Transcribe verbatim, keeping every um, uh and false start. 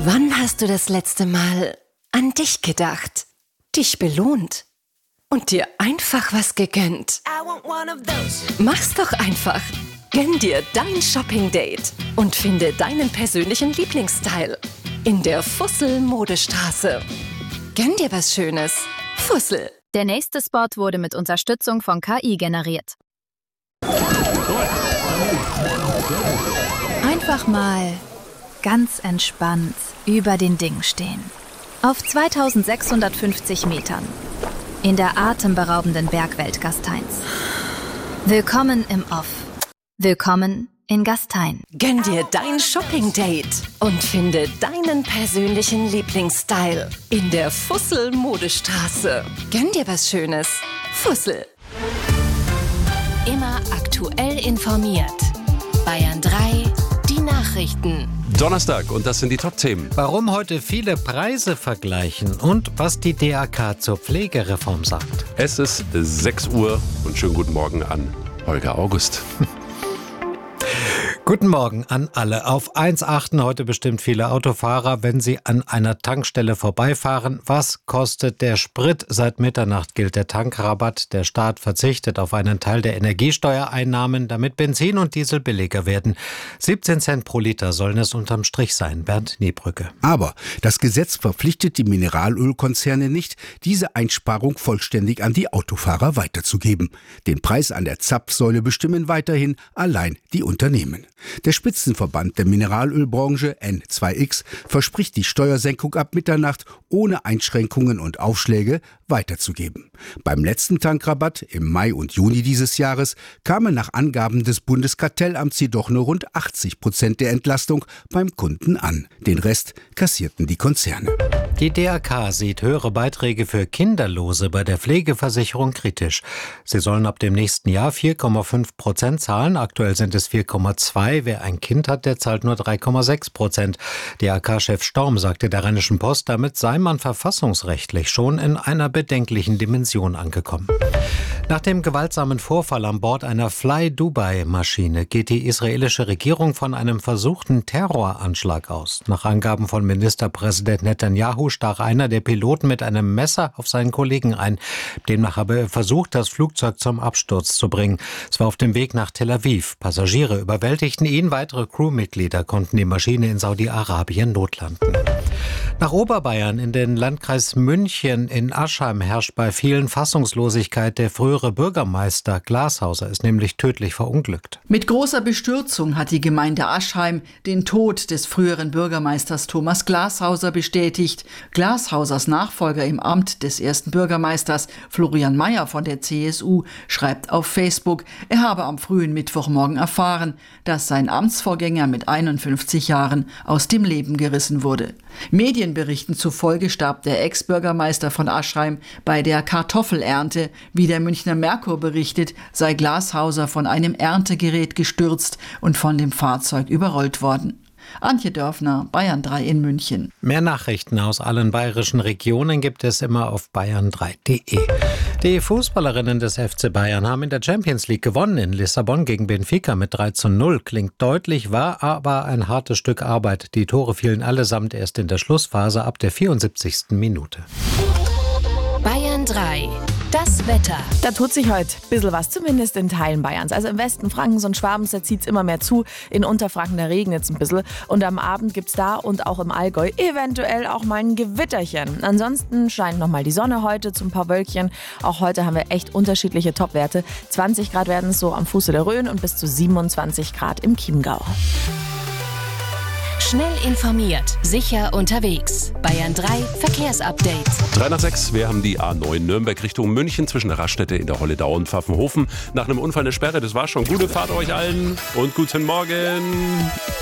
Wann hast du das letzte Mal an dich gedacht, dich belohnt und dir einfach was gegönnt? Mach's doch einfach. Gönn dir dein Shopping-Date und finde deinen persönlichen Lieblingsstyle in der Fussel-Modestraße. Gönn dir was Schönes. Fussel. Der nächste Spot wurde mit Unterstützung von K I generiert. Einfach mal ganz entspannt über den Dingen stehen. Auf zweitausendsechshundertfünfzig Metern. In der atemberaubenden Bergwelt Gasteins. Willkommen im Off. Willkommen in Gastein. Gönn dir dein Shopping-Date und finde deinen persönlichen Lieblingsstyle in der Fussel-Modestraße. Gönn dir was Schönes. Fussel. Immer aktuell informiert. Bayern drei, die Nachrichten. Donnerstag und das sind die Top-Themen. Warum heute viele Preise vergleichen und was die D A K zur Pflegereform sagt. Es ist sechs Uhr und schönen guten Morgen an Holger August. Guten Morgen an alle. Auf eins achten heute bestimmt viele Autofahrer, wenn sie an einer Tankstelle vorbeifahren. Was kostet der Sprit? Seit Mitternacht gilt der Tankrabatt. Der Staat verzichtet auf einen Teil der Energiesteuereinnahmen, damit Benzin und Diesel billiger werden. siebzehn Cent pro Liter sollen es unterm Strich sein. Bernd Niebrücke. Aber das Gesetz verpflichtet die Mineralölkonzerne nicht, diese Einsparung vollständig an die Autofahrer weiterzugeben. Den Preis an der Zapfsäule bestimmen weiterhin allein die Unternehmen. Der Spitzenverband der Mineralölbranche N zwei X verspricht die Steuersenkung ab Mitternacht ohne Einschränkungen und Aufschläge weiterzugeben. Beim letzten Tankrabatt im Mai und Juni dieses Jahres kamen nach Angaben des Bundeskartellamts jedoch nur rund achtzig Prozent der Entlastung beim Kunden an. Den Rest kassierten die Konzerne. Die D A K sieht höhere Beiträge für Kinderlose bei der Pflegeversicherung kritisch. Sie sollen ab dem nächsten Jahr vier Komma fünf Prozent zahlen. Aktuell sind es vier Komma zwei. Wer ein Kind hat, der zahlt nur drei Komma sechs Prozent. D A K-Chef Storm sagte der Rheinischen Post, damit sei man verfassungsrechtlich schon in einer bedenklichen Dimension angekommen. Nach dem gewaltsamen Vorfall an Bord einer Fly-Dubai-Maschine geht die israelische Regierung von einem versuchten Terroranschlag aus. Nach Angaben von Ministerpräsident Netanyahu stach einer der Piloten mit einem Messer auf seinen Kollegen ein. Demnach habe er versucht, das Flugzeug zum Absturz zu bringen. Es war auf dem Weg nach Tel Aviv. Passagiere überwältigten ihn, weitere Crewmitglieder konnten die Maschine in Saudi-Arabien notlanden. Nach Oberbayern in den Landkreis München in Aschheim herrscht bei vielen Fassungslosigkeit. Der frühere Bürgermeister Glashauser ist nämlich tödlich verunglückt. Mit großer Bestürzung hat die Gemeinde Aschheim den Tod des früheren Bürgermeisters Thomas Glashauser bestätigt. Glashausers Nachfolger im Amt des ersten Bürgermeisters, Florian Mayer von der C S U, schreibt auf Facebook, er habe am frühen Mittwochmorgen erfahren, dass sein Amtsvorgänger mit einundfünfzig Jahren aus dem Leben gerissen wurde. Medienberichten zufolge starb der Ex-Bürgermeister von Aschheim bei der Kartoffelernte. Wie der Münchner Merkur berichtet, sei Glashauser von einem Erntegerät gestürzt und von dem Fahrzeug überrollt worden. Antje Dörfner, Bayern drei in München. Mehr Nachrichten aus allen bayerischen Regionen gibt es immer auf bayern drei punkt de. Die Fußballerinnen des F C Bayern haben in der Champions League gewonnen. In Lissabon gegen Benfica mit drei zu null. Klingt deutlich, war aber ein hartes Stück Arbeit. Die Tore fielen allesamt erst in der Schlussphase ab der vierundsiebzigsten Minute. Bayern drei. Das Wetter. Da tut sich heute ein bisschen was, zumindest in Teilen Bayerns. Also im Westen Frankens und Schwabens, da zieht es immer mehr zu. In Unterfranken, da regnet es ein bisschen. Und am Abend gibt es da und auch im Allgäu eventuell auch mal ein Gewitterchen. Ansonsten scheint nochmal die Sonne heute zu ein paar Wölkchen. Auch heute haben wir echt unterschiedliche Topwerte. zwanzig Grad werden es so am Fuße der Rhön und bis zu siebenundzwanzig Grad im Chiemgau. Schnell informiert, sicher unterwegs. Bayern drei Verkehrsupdate. drei nach sechs, wir haben die A neun Nürnberg Richtung München zwischen der Raststätte in der Holledau und Pfaffenhofen. Nach einem Unfall eine Sperre, das war schon. Gute Fahrt euch allen und guten Morgen.